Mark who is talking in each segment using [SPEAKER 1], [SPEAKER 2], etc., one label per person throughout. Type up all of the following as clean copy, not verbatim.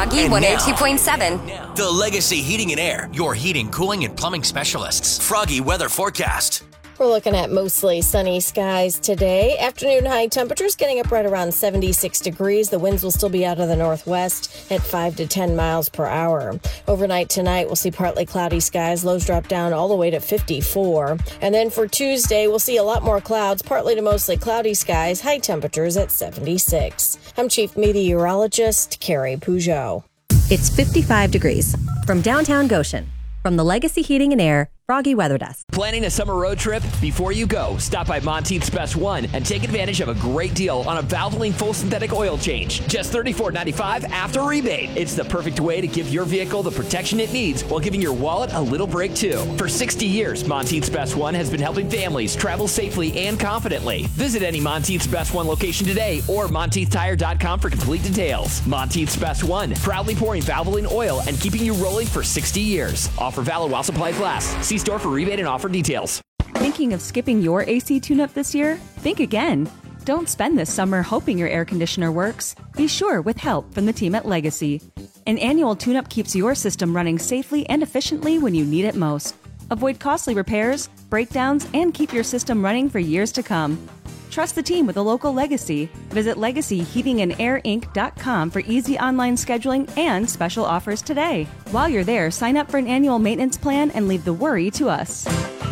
[SPEAKER 1] Froggy
[SPEAKER 2] And
[SPEAKER 1] 102.7.
[SPEAKER 2] now, the Legacy Heating and Air, your heating, cooling, and plumbing specialists. Froggy weather forecast.
[SPEAKER 3] We're looking at mostly sunny skies today. Afternoon high temperatures getting up right around 76 degrees. The winds will still be out of the northwest at 5 to 10 miles per hour. Overnight tonight, we'll see partly cloudy skies. Lows drop down all the way to 54. And then for Tuesday, we'll see a lot more clouds, partly to mostly cloudy skies. High temperatures at 76. I'm Chief Meteorologist Carrie Peugeot.
[SPEAKER 4] It's 55 degrees. From downtown Goshen, from the Legacy Heating and Air Froggy Weather Desk.
[SPEAKER 5] Planning a summer road trip? Before you go, stop by Monteith's Best One and take advantage of a great deal on a Valvoline full synthetic oil change. Just $34.95 after rebate. It's the perfect way to give your vehicle the protection it needs while giving your wallet a little break too. For 60 years, Monteith's Best One has been helping families travel safely and confidently. Visit any Monteith's Best One location today or MonteithTire.com for complete details. Monteith's Best One, proudly pouring Valvoline oil and keeping you rolling for 60 years. Offer valid while supplies last. See store for rebate and offer details.
[SPEAKER 6] Thinking of skipping your AC tune-up this year? Think again. Don't spend this summer hoping your air conditioner works. Be sure with help from the team at Legacy. An annual tune-up keeps your system running safely and efficiently when you need it most. Avoid costly repairs, breakdowns, and keep your system running for years to come. Trust the team with a local Legacy. Visit LegacyHeatingandAirInc.com for easy online scheduling and special offers today. While you're there, sign up for an annual maintenance plan and leave the worry to us.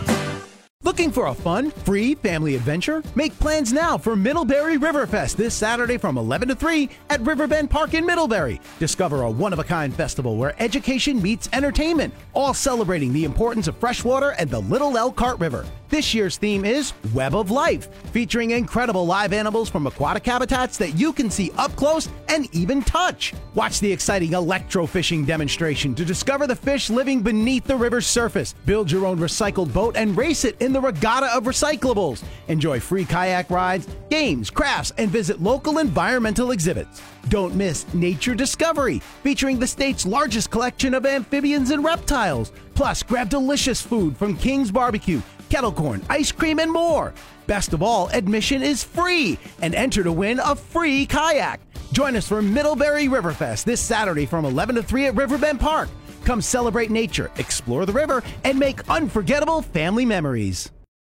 [SPEAKER 7] Looking for a fun, free family adventure? Make plans now for Middlebury Riverfest this Saturday from 11 to 3 at Riverbend Park in Middlebury. Discover a one-of-a-kind festival where education meets entertainment, all celebrating the importance of freshwater and the Little Elkhart River. This year's theme is Web of Life, featuring incredible live animals from aquatic habitats that you can see up close and even touch. Watch the exciting electrofishing demonstration to discover the fish living beneath the river's surface. Build your own recycled boat and race it in the regatta of recyclables. Enjoy free kayak rides, games, crafts, and visit local environmental exhibits. Don't miss Nature Discovery, featuring the state's largest collection of amphibians and reptiles. Plus, grab delicious food from King's Barbecue, kettle corn, ice cream, and more. Best of all, admission is free, and enter to win a free kayak. Join us for Middlebury Riverfest this Saturday from 11 to 3 at Riverbend Park. Come celebrate nature, explore the river, and make unforgettable family memories.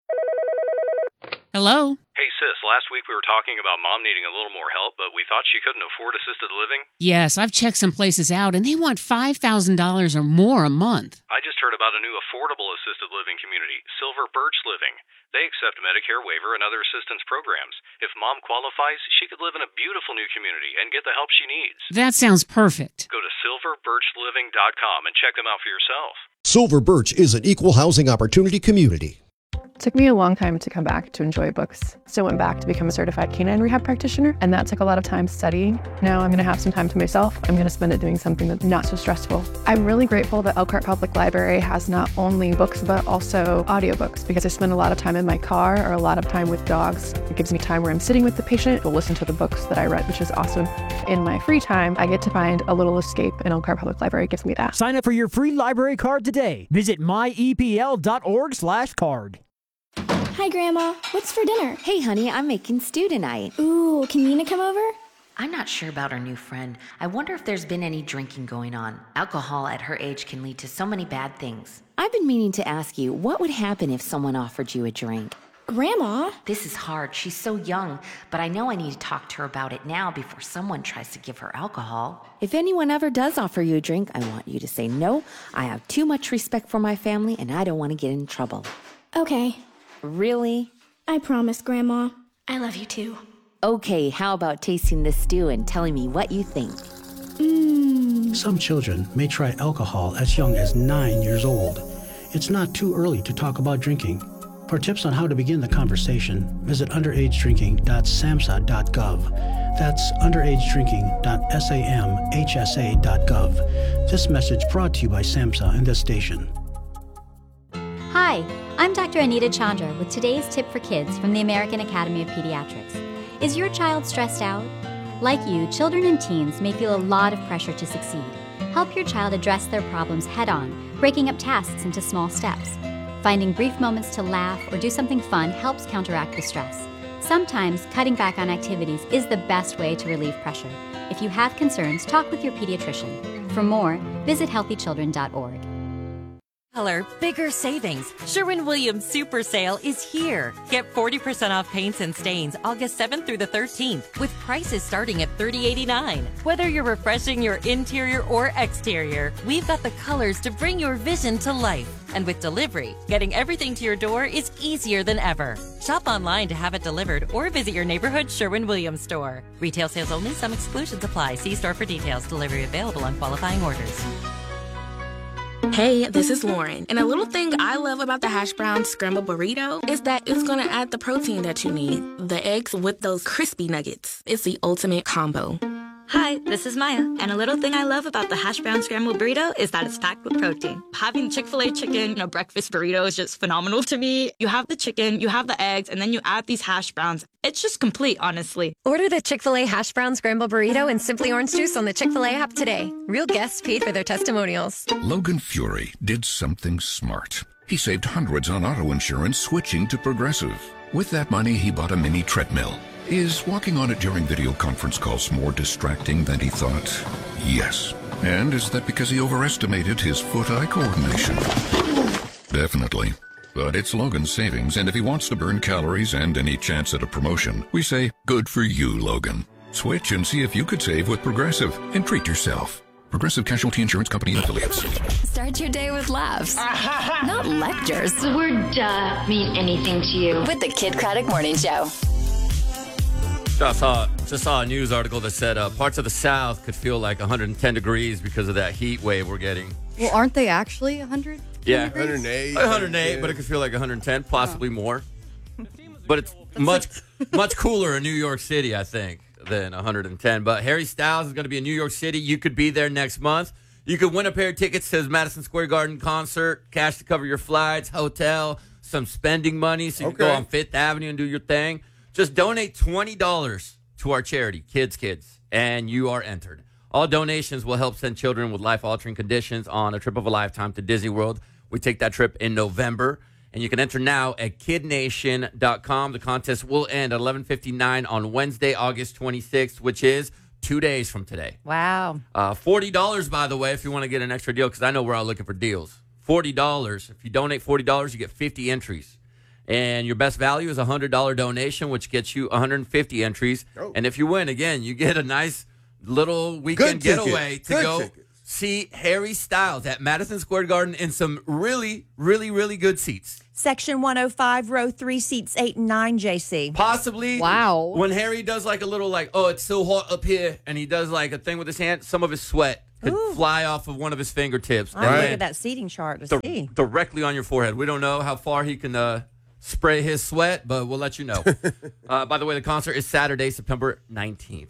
[SPEAKER 8] Hello?
[SPEAKER 9] Hey sis, last week we were talking about mom needing a little more help, but we thought she couldn't afford assisted living.
[SPEAKER 8] Yes, I've checked some places out, and they want $5,000 or more a month.
[SPEAKER 9] I just heard about a new affordable assisted living community, Silver Birch Living. They accept Medicare waiver and other assistance programs. If mom qualifies, she could live in a beautiful new community and get the help she needs.
[SPEAKER 8] That sounds perfect.
[SPEAKER 9] Go to silverbirchliving.com and check them out for yourself.
[SPEAKER 10] Silver Birch is an equal housing opportunity community.
[SPEAKER 11] It took me a long time to come back to enjoy books. So I went back to become a certified canine rehab practitioner, and that took a lot of time studying. Now I'm going to have some time to myself. I'm going to spend it doing something that's not so stressful. I'm really grateful that Elkhart Public Library has not only books, but also audiobooks, because I spend a lot of time in my car or a lot of time with dogs. It gives me time where I'm sitting with the patient to listen to the books that I read, which is awesome. In my free time, I get to find a little escape, and Elkhart Public Library gives me that.
[SPEAKER 12] Sign up for your free library card today. Visit myepl.org/card.
[SPEAKER 13] Hi, Grandma. What's for dinner?
[SPEAKER 14] Hey, honey, I'm making stew tonight.
[SPEAKER 13] Ooh, can Nina come over?
[SPEAKER 14] I'm not sure about our new friend. I wonder if there's been any drinking going on. Alcohol at her age can lead to so many bad things.
[SPEAKER 15] I've been meaning to ask you, what would happen if someone offered you a drink?
[SPEAKER 13] Grandma?
[SPEAKER 14] This is hard. She's so young, but I know I need to talk to her about it now before someone tries to give her alcohol.
[SPEAKER 15] If anyone ever does offer you a drink, I want you to say no. I have too much respect for my family, and I don't want to get in trouble.
[SPEAKER 13] Okay.
[SPEAKER 15] Really?
[SPEAKER 13] I promise, Grandma. I love you too.
[SPEAKER 15] Okay, how about tasting this stew and telling me what you think?
[SPEAKER 16] Some children may try alcohol as young as 9 years old. It's not too early to talk about drinking. For tips on how to begin the conversation, visit underagedrinking.samhsa.gov. That's underagedrinking.samhsa.gov. This message brought to you by SAMHSA and this station.
[SPEAKER 17] Hi, I'm Dr. Anita Chandra with today's tip for kids from the American Academy of Pediatrics. Is your child stressed out? Like you, children and teens may feel a lot of pressure to succeed. Help your child address their problems head-on, breaking up tasks into small steps. Finding brief moments to laugh or do something fun helps counteract the stress. Sometimes cutting back on activities is the best way to relieve pressure. If you have concerns, talk with your pediatrician. For more, visit healthychildren.org.
[SPEAKER 1] Color, bigger savings. Sherwin-Williams Super Sale is here. Get 40% off paints and stains August 7th through the 13th with prices starting at $30.89. Whether you're refreshing your interior or exterior, we've got the colors to bring your vision to life. And with delivery, getting everything to your door is easier than ever. Shop online to have it delivered or visit your neighborhood Sherwin-Williams store. Retail sales only. Some exclusions apply. See store for details. Delivery available on qualifying orders.
[SPEAKER 18] Hey, this is Lauren, and a little thing I love about the hash brown scrambled burrito is that it's going to add the protein that you need. The eggs with those crispy nuggets. It's the ultimate combo.
[SPEAKER 19] Hi, this is Maya, and a little thing I love about the hash brown scrambled burrito is that it's packed with protein. Having Chick-fil-A chicken in a breakfast burrito is just phenomenal to me. You have the chicken, you have the eggs, and then you add these hash browns. It's just complete, honestly.
[SPEAKER 20] Order the Chick-fil-A hash brown scrambled burrito and Simply Orange Juice on the Chick-fil-A app today. Real guests paid for their testimonials.
[SPEAKER 21] Logan Fury did something smart. He saved hundreds on auto insurance switching to Progressive. With that money, he bought a mini treadmill. Is walking on it during video conference calls more distracting than he thought? Yes. And is that because he overestimated his foot-eye coordination? Definitely. But it's Logan's savings, and if he wants to burn calories and any chance at a promotion, we say, good for you, Logan. Switch and see if you could save with Progressive and treat yourself. Progressive Casualty Insurance Company and Affiliates.
[SPEAKER 22] Start your day with laughs, not lectures.
[SPEAKER 23] The word duh mean anything to you?
[SPEAKER 22] With the Kid Craddock Morning Show.
[SPEAKER 24] Just saw a news article that said parts of the South could feel like 110 degrees because of that heat wave we're getting.
[SPEAKER 25] Well, aren't they actually 100?
[SPEAKER 24] Yeah.
[SPEAKER 26] 108.
[SPEAKER 24] 108, but it could feel like 110, possibly more. But it's much cooler in New York City, I think, than 110. But Harry Styles is going to be in New York City. You could be there next month. You could win a pair of tickets to his Madison Square Garden concert, cash to cover your flights, hotel, some spending money so you can go on Fifth Avenue and do your thing. Just donate $20 to our charity, Kids, and you are entered. All donations will help send children with life-altering conditions on a trip of a lifetime to Disney World. We take that trip in November, and you can enter now at kidnation.com. The contest will end at 11:59 on Wednesday, August 26th, which is 2 days from today.
[SPEAKER 25] Wow.
[SPEAKER 24] $40, by the way, if you want to get an extra deal, because I know we're all looking for deals. $40. If you donate $40, you get 50 entries. And your best value is a $100 donation, which gets you 150 entries. Oh. And if you win, again, you get a nice little weekend getaway to go see Harry Styles at Madison Square Garden in some really, really, really good seats.
[SPEAKER 27] Section 105, row 3, seats 8 and 9, JC.
[SPEAKER 24] Possibly.
[SPEAKER 25] Wow.
[SPEAKER 24] When Harry does like a little like, oh, it's so hot up here, and he does like a thing with his hand, some of his sweat could fly off of one of his fingertips.
[SPEAKER 27] I'm going to look at that seating chart to see.
[SPEAKER 24] Directly on your forehead. We don't know how far he can spray his sweat, but we'll let you know. By the way, the concert is Saturday, September 19th.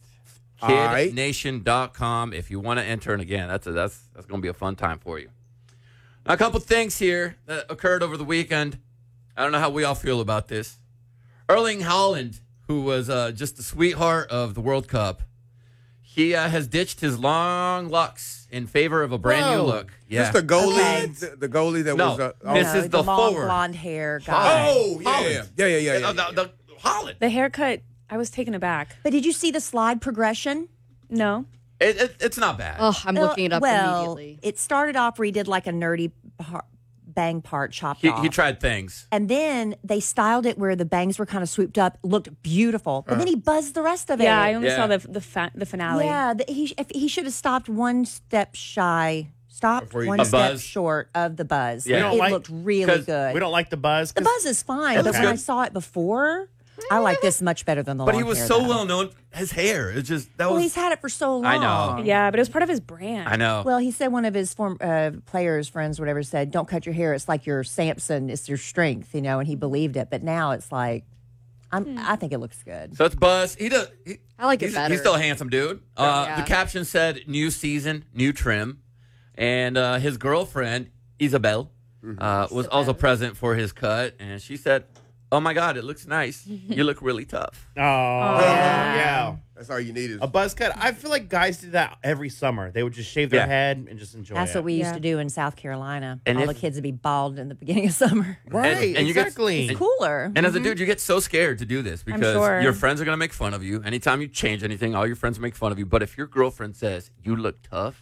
[SPEAKER 24] KidNation.com if you want to enter. And again, that's going to be a fun time for you. Now, a couple things here that occurred over the weekend. I don't know how we all feel about this. Erling Haaland, who was just the sweetheart of the World Cup, he has ditched his long locks in favor of a brand new look.
[SPEAKER 26] Yeah. This the goalie, the goalie that was.
[SPEAKER 24] This is the
[SPEAKER 27] long
[SPEAKER 24] forward.
[SPEAKER 27] Blonde hair guy.
[SPEAKER 26] Oh, yeah.
[SPEAKER 24] The Haaland.
[SPEAKER 6] The haircut, I was taken aback.
[SPEAKER 27] But did you see the slide progression?
[SPEAKER 6] No.
[SPEAKER 24] It's not bad.
[SPEAKER 25] Oh, I'm looking it up immediately.
[SPEAKER 27] It started off where he did like a nerdy bang part chopped off.
[SPEAKER 24] He tried things.
[SPEAKER 27] And then they styled it where the bangs were kind of swooped up, looked beautiful. But then he buzzed the rest of it.
[SPEAKER 6] Yeah, I only saw the finale.
[SPEAKER 27] Yeah, he should have stopped one step shy. Stopped one step short of the buzz.
[SPEAKER 24] Yeah.
[SPEAKER 27] It looked really good.
[SPEAKER 28] We don't like the buzz.
[SPEAKER 27] The buzz is fine, but when I saw it before, I like this much better than the long hair.
[SPEAKER 24] But he was so well known. His hair, it's just
[SPEAKER 27] he's had it for so long.
[SPEAKER 24] I know.
[SPEAKER 6] Yeah, but it was part of his brand.
[SPEAKER 24] I know.
[SPEAKER 27] Well, he said one of his players, friends, whatever, said, "Don't cut your hair. It's like your Samson. It's your strength," and he believed it. But now it's like, I think it looks good.
[SPEAKER 24] So it's Buzz.
[SPEAKER 25] I like it better.
[SPEAKER 24] He's still a handsome dude. The caption said, "New season, new trim," and his girlfriend Isabel was also present for his cut, and she said, "Oh my God, it looks nice. You look really tough."
[SPEAKER 28] Oh, yeah.
[SPEAKER 26] That's all you need is
[SPEAKER 2] a buzz cut. I feel like guys did that every summer. They would just shave their head and just enjoy
[SPEAKER 27] That's
[SPEAKER 2] it.
[SPEAKER 27] what we used to do in South Carolina.
[SPEAKER 24] And
[SPEAKER 27] all the kids would be bald in the beginning of summer.
[SPEAKER 24] And
[SPEAKER 27] It's cooler.
[SPEAKER 24] And as a dude, you get so scared to do this because
[SPEAKER 27] sure.
[SPEAKER 24] your friends are going to make fun of you. Anytime you change anything, all your friends make fun of you. But if your girlfriend says, you look tough,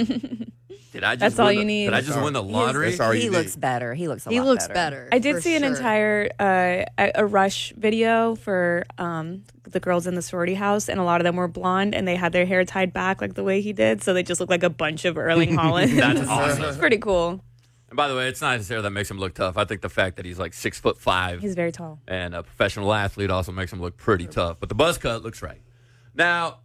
[SPEAKER 24] did I just
[SPEAKER 3] That's all
[SPEAKER 24] win
[SPEAKER 3] you
[SPEAKER 24] the-
[SPEAKER 3] need.
[SPEAKER 24] Did I just win the lottery?
[SPEAKER 27] He looks better. He looks a lot better.
[SPEAKER 3] I did see an entire a Rush video for the girls in the sorority house, and a lot of them were blonde, and they had their hair tied back like the way he did, so they just looked like a bunch of Erling Haaland.
[SPEAKER 24] That's awesome.
[SPEAKER 3] It's pretty cool.
[SPEAKER 24] And by the way, it's not necessarily that makes him look tough. I think the fact that he's like 6'5"
[SPEAKER 3] He's very tall.
[SPEAKER 24] and a professional athlete also makes him look pretty tough. But the buzz cut looks right. Now,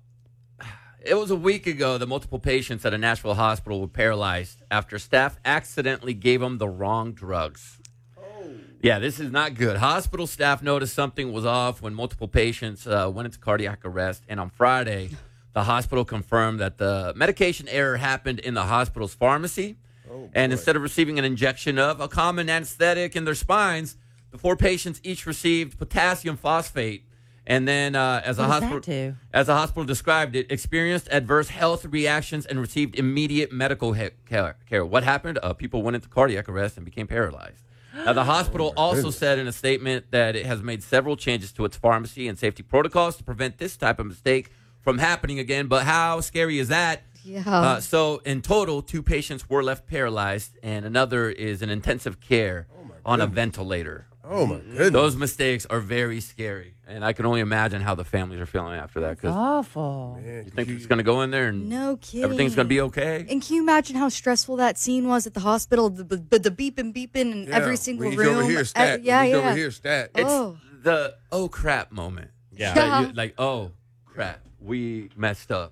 [SPEAKER 24] it was a week ago that multiple patients at a Nashville hospital were paralyzed after staff accidentally gave them the wrong drugs. Yeah, this is not good. Hospital staff noticed something was off when multiple patients went into cardiac arrest. And on Friday, the hospital confirmed that the medication error happened in the hospital's pharmacy. And instead of receiving an injection of a common anesthetic in their spines, the 4 patients each received potassium phosphate. And then, as the hospital described it, experienced adverse health reactions and received immediate medical care. What happened? People went into cardiac arrest and became paralyzed. Now, the hospital also said in a statement that it has made several changes to its pharmacy and safety protocols to prevent this type of mistake from happening again. But how scary is that?
[SPEAKER 25] Yeah.
[SPEAKER 24] So, in total, 2 patients were left paralyzed, and another is in intensive care on a ventilator.
[SPEAKER 26] Oh, my goodness.
[SPEAKER 24] Those mistakes are very scary, and I can only imagine how the families are feeling after that. Cause
[SPEAKER 27] awful.
[SPEAKER 24] you think it's going to go in there and
[SPEAKER 25] No kidding.
[SPEAKER 24] everything's going to be okay?
[SPEAKER 25] And can you imagine how stressful that scene was at the hospital? The beeping in every single
[SPEAKER 26] we need
[SPEAKER 25] room.
[SPEAKER 26] to overhear stat.
[SPEAKER 25] Yeah,
[SPEAKER 26] we need to
[SPEAKER 25] yeah.
[SPEAKER 26] overhear stat.
[SPEAKER 24] It's the oh crap moment.
[SPEAKER 2] Yeah.
[SPEAKER 24] That you- like, oh crap, we messed up.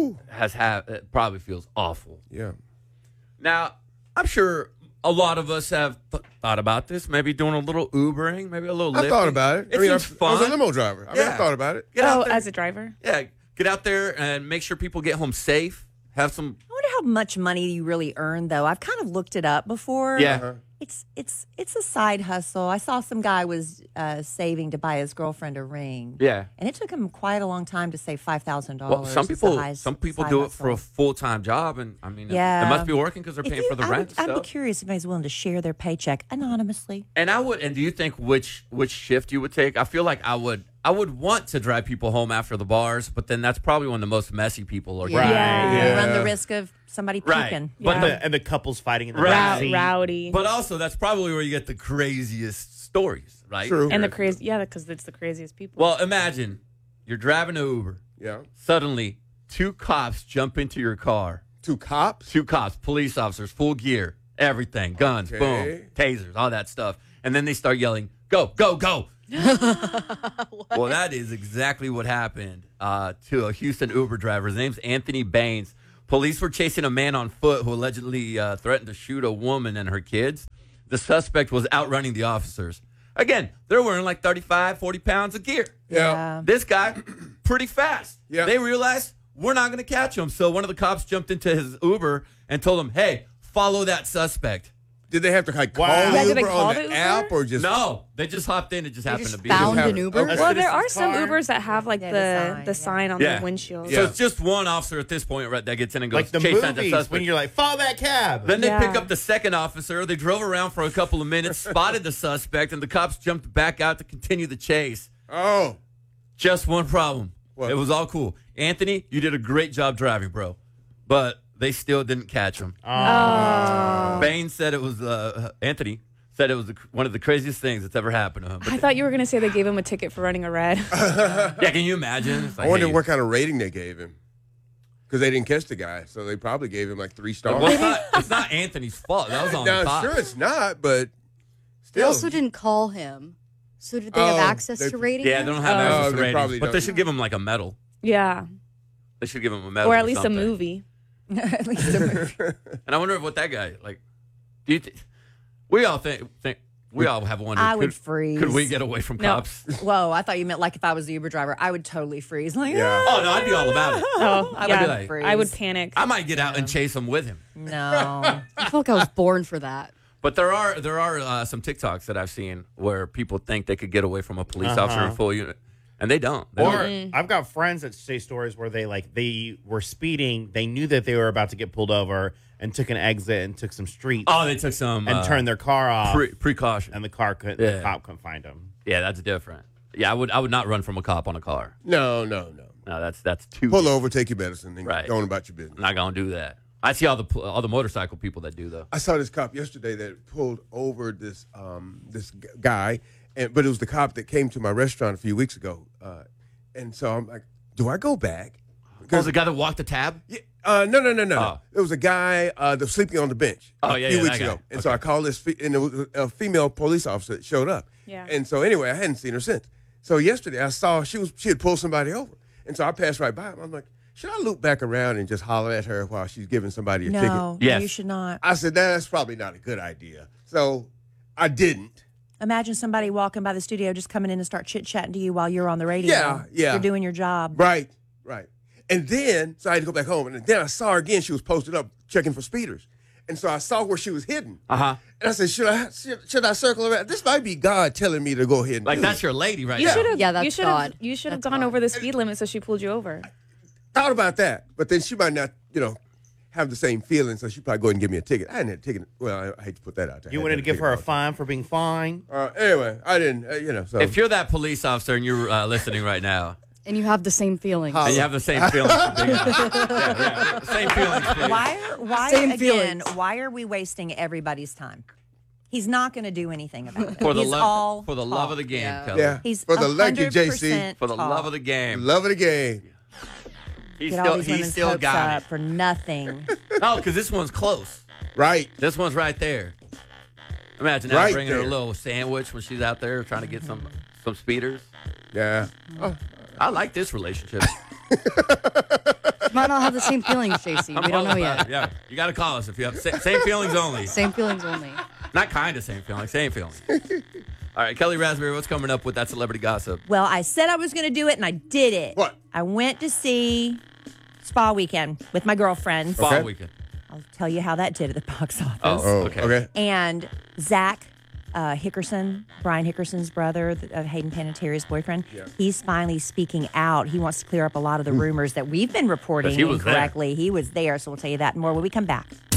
[SPEAKER 24] It probably feels awful.
[SPEAKER 26] Yeah.
[SPEAKER 24] Now, I'm sure a lot of us have thought about this. Maybe doing a little Ubering, maybe a little
[SPEAKER 26] I
[SPEAKER 24] Lyfting.
[SPEAKER 26] thought about it.
[SPEAKER 24] It
[SPEAKER 26] I
[SPEAKER 24] seems fun.
[SPEAKER 26] was a limo driver. I
[SPEAKER 24] Yeah.
[SPEAKER 26] thought about it.
[SPEAKER 24] Get out there.
[SPEAKER 3] as a driver?
[SPEAKER 24] Yeah, get out there and make sure people get home safe. Have some.
[SPEAKER 27] I wonder how much money you really earn, though. I've kind of looked it up before.
[SPEAKER 24] Yeah. Uh-huh.
[SPEAKER 27] It's a side hustle. I saw some guy was saving to buy his girlfriend a ring.
[SPEAKER 24] Yeah.
[SPEAKER 27] And it took him quite a long time to save $5,000.
[SPEAKER 24] Well, some people do it for a full-time job, and I mean, it must be working because they're paying for the rent and
[SPEAKER 27] I'd
[SPEAKER 24] stuff.
[SPEAKER 27] be curious if anybody's willing to share their paycheck anonymously.
[SPEAKER 24] And I would. And do you think which shift you would take? I feel like I would want to drive people home after the bars, but then that's probably when the most messy people are.
[SPEAKER 27] You run the risk of somebody puking.
[SPEAKER 2] But the couples fighting in the
[SPEAKER 3] Rowdy.
[SPEAKER 24] But also, that's probably where you get the craziest stories, right?
[SPEAKER 27] True.
[SPEAKER 3] And the crazy, because it's the craziest people.
[SPEAKER 24] Well, imagine you're driving an Uber.
[SPEAKER 26] Yeah.
[SPEAKER 24] Suddenly, 2 cops jump into your car.
[SPEAKER 26] 2 cops?
[SPEAKER 24] 2 cops, police officers, full gear, everything, guns, boom, tasers, all that stuff. And then they start yelling, go, go, go. Well, that is exactly what happened to a Houston Uber driver. His name's Anthony Baines. Police were chasing a man on foot who allegedly threatened to shoot a woman and her kids. The suspect was outrunning the officers. Again, they're wearing like 35, 40 pounds of gear.
[SPEAKER 26] Yeah.
[SPEAKER 24] This guy, pretty fast.
[SPEAKER 26] Yeah.
[SPEAKER 24] They realized we're not going to catch him. So one of the cops jumped into his Uber and told him, hey, follow that suspect.
[SPEAKER 26] Did they have to call
[SPEAKER 3] Yeah, did they
[SPEAKER 26] Uber
[SPEAKER 3] call
[SPEAKER 26] on
[SPEAKER 3] the
[SPEAKER 26] the
[SPEAKER 3] Uber?
[SPEAKER 26] app or just
[SPEAKER 24] No, they just hopped in. It just happened to be.
[SPEAKER 25] found an Uber?
[SPEAKER 26] Okay.
[SPEAKER 3] Well, there are some Ubers that have like the sign on the windshield.
[SPEAKER 24] So it's just one officer at this point, right, that gets in and goes,
[SPEAKER 2] Like the
[SPEAKER 24] chase down the
[SPEAKER 2] movies
[SPEAKER 24] suspect.
[SPEAKER 2] when you're like, follow that cab.
[SPEAKER 24] Then they pick up the second officer. They drove around for a couple of minutes, spotted the suspect, and the cops jumped back out to continue the chase.
[SPEAKER 26] Oh.
[SPEAKER 24] Just one problem. It was all cool. Anthony, you did a great job driving, bro. But they still didn't catch him. Baines said it was, Anthony said it was one of the craziest things that's ever happened to him. But
[SPEAKER 3] I thought you were going to say they gave him a ticket for running a red.
[SPEAKER 24] yeah, can you imagine? It's like,
[SPEAKER 26] I wonder
[SPEAKER 24] hey,
[SPEAKER 26] what kind of rating they gave him. Because they didn't catch the guy, so they probably gave him like 3 stars.
[SPEAKER 24] well, it's not Anthony's fault. That was on
[SPEAKER 26] No,
[SPEAKER 24] the top.
[SPEAKER 26] sure it's not, but
[SPEAKER 25] They
[SPEAKER 26] still.
[SPEAKER 25] also didn't call him. So did they have access to rating
[SPEAKER 24] Yeah,
[SPEAKER 25] him?
[SPEAKER 24] they don't have access to
[SPEAKER 26] they
[SPEAKER 24] ratings,
[SPEAKER 26] probably
[SPEAKER 24] but they
[SPEAKER 26] don't.
[SPEAKER 24] should give him like a medal.
[SPEAKER 3] Yeah.
[SPEAKER 24] They should give him a medal.
[SPEAKER 3] Or at least
[SPEAKER 24] something.
[SPEAKER 3] a movie.
[SPEAKER 27] At least a movie.
[SPEAKER 24] And I wonder what that guy like. Do you we all think we all have wondered.
[SPEAKER 27] I would freeze.
[SPEAKER 24] Could we get away from cops?
[SPEAKER 27] Whoa, I thought you meant like if I was the Uber driver, I would totally freeze. Like,
[SPEAKER 24] Oh no, I'd be all about it.
[SPEAKER 3] Oh,
[SPEAKER 27] I
[SPEAKER 3] yeah.
[SPEAKER 27] would
[SPEAKER 24] like-
[SPEAKER 27] freeze.
[SPEAKER 3] I would panic.
[SPEAKER 24] I might get out and chase him with him.
[SPEAKER 27] No.
[SPEAKER 25] I feel like I was born for that.
[SPEAKER 24] But there are some TikToks that I've seen where people think they could get away from a police officer in full unit, And they don't.
[SPEAKER 2] Or I've got friends that say stories where they were speeding. They knew that they were about to get pulled over and took an exit and took some streets.
[SPEAKER 24] Oh, they took some
[SPEAKER 2] and turned their car off.
[SPEAKER 24] Precaution.
[SPEAKER 2] And the cop couldn't find them.
[SPEAKER 24] Yeah, that's different. Yeah, I would not run from a cop on a car.
[SPEAKER 26] No.
[SPEAKER 24] No, that's too.
[SPEAKER 26] Pull over, take your medicine, and go on about your business.
[SPEAKER 24] I'm not gonna do that. I see all the motorcycle people that do though.
[SPEAKER 26] I saw this cop yesterday that pulled over this guy, but it was the cop that came to my restaurant a few weeks ago, and so I'm like, do I go back?
[SPEAKER 24] Because the guy that walked the tab.
[SPEAKER 26] Yeah, no. It was a guy that was sleeping on the bench a few weeks ago, and so I called and it was a female police officer that showed up.
[SPEAKER 3] Yeah.
[SPEAKER 26] And so anyway, I hadn't seen her since. So yesterday I saw she had pulled somebody over, and so I passed right by. I'm like, should I loop back around and just holler at her while she's giving somebody a ticket?
[SPEAKER 27] No, you should not.
[SPEAKER 26] I said, that's probably not a good idea. So I didn't.
[SPEAKER 27] Imagine somebody walking by the studio just coming in and start chit-chatting to you while you're on the radio.
[SPEAKER 26] Yeah.
[SPEAKER 27] You're doing your job.
[SPEAKER 26] Right. And then, so I had to go back home. And then I saw her again. She was posted up checking for speeders. And so I saw where she was hidden.
[SPEAKER 24] Uh-huh.
[SPEAKER 26] And I said, should I circle around? This might be God telling me to go ahead and do
[SPEAKER 24] that's
[SPEAKER 26] it.
[SPEAKER 24] your lady right
[SPEAKER 3] You
[SPEAKER 24] now.
[SPEAKER 3] should've-
[SPEAKER 27] Yeah, that's
[SPEAKER 3] you should've-
[SPEAKER 27] God.
[SPEAKER 3] You should have gone over the speed limit so she pulled you over.
[SPEAKER 26] Thought about that. But then she might not, have the same feeling, so she'd probably go ahead and give me a ticket. I hadn't had a ticket. Well, I hate to put that out there.
[SPEAKER 2] You wanted to give her a fine for being fine?
[SPEAKER 26] Anyway, I didn't, so.
[SPEAKER 24] If you're that police officer and you're listening right now.
[SPEAKER 25] And you have the same feelings.
[SPEAKER 24] And you have the same feelings. Same feelings.
[SPEAKER 27] Why are we wasting everybody's time? He's not going to do anything about it.
[SPEAKER 24] For the
[SPEAKER 27] He's
[SPEAKER 24] love of the game, Kelly.
[SPEAKER 26] Yeah.
[SPEAKER 27] He's
[SPEAKER 26] for the lucky
[SPEAKER 27] 100%
[SPEAKER 26] JC.
[SPEAKER 24] For the love of the game.
[SPEAKER 26] Love of the game.
[SPEAKER 27] Get all these women's
[SPEAKER 24] still
[SPEAKER 27] hopes
[SPEAKER 24] got
[SPEAKER 27] up for nothing.
[SPEAKER 24] Oh, because this one's close.
[SPEAKER 26] Right.
[SPEAKER 24] This one's right there. Imagine that bringing her a little sandwich when she's out there trying to get some speeders.
[SPEAKER 26] Yeah.
[SPEAKER 24] Oh, I like this relationship.
[SPEAKER 25] You might not have the same feelings, JC. We don't know yet.
[SPEAKER 24] Yeah, you got to call us if you have same feelings only.
[SPEAKER 25] Same feelings only.
[SPEAKER 24] Not kind of same feelings, same feelings. All right, Kelly Raspberry, what's coming up with that celebrity gossip?
[SPEAKER 27] Well, I said I was going to do it, and I did it.
[SPEAKER 26] What?
[SPEAKER 27] I went to see Spa Weekend with my girlfriends.
[SPEAKER 24] Spa Weekend.
[SPEAKER 27] I'll tell you how that did at the box office.
[SPEAKER 24] Oh, okay.
[SPEAKER 27] And Zach Hickerson, Brian Hickerson's brother, of Hayden Panettiere's boyfriend, he's finally speaking out. He wants to clear up a lot of the rumors that we've been reporting incorrectly. He was there, so we'll tell you that more when we come back.